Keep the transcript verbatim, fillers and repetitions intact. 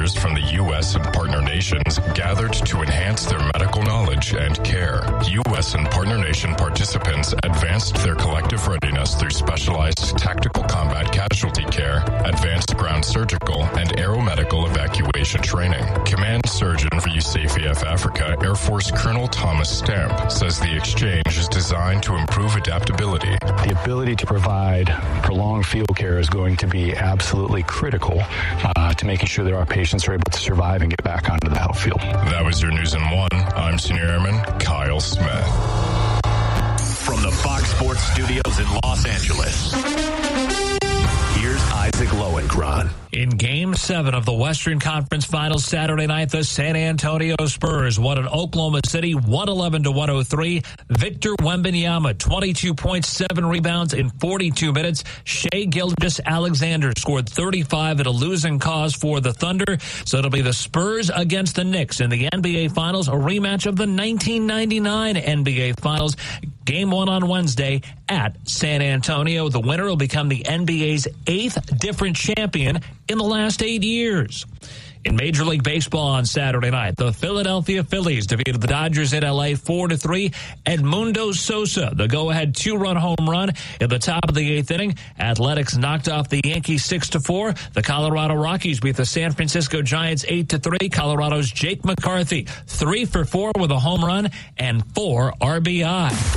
doctors from the U S and partner nations gathered to enhance their medical knowledge and care. U S and partner nation participants advanced their collective readiness through specialized tactical combat casualty care, advanced ground surgical, and aeromedical evacuation training. Command Surgeon for U S A F E F Africa, Air Force Colonel Thomas Stamp, says the exchange is designed to improve adaptability. The ability to provide prolonged field care is going to be absolutely critical uh, to making sure that our patients are able to survive and get back onto the battlefield. That was your News in One. I'm Senior Airman Kyle Smith. From the Fox Sports Studios in Los Angeles, here's Isaac Lowenkron. In Game seven of the Western Conference Finals Saturday night, the San Antonio Spurs won at Oklahoma City one eleven to one oh three. Victor Wembanyama, twenty-two points, seven rebounds in forty-two minutes. Shai Gilgeous-Alexander scored thirty-five at a losing cause for the Thunder. So it'll be the Spurs against the Knicks in the N B A Finals, a rematch of the nineteen ninety-nine N B A Finals. Game one on Wednesday at San Antonio. The winner will become the N B A's eighth different champion in the last eight years. In Major League Baseball on Saturday night, the Philadelphia Phillies defeated the Dodgers in L A four to three. Edmundo Sosa, the go-ahead two-run home run at the top of the eighth inning. Athletics knocked off the Yankees six to four. The Colorado Rockies beat the San Francisco Giants eight to three. Colorado's Jake McCarthy, three for four with a home run and four R B I.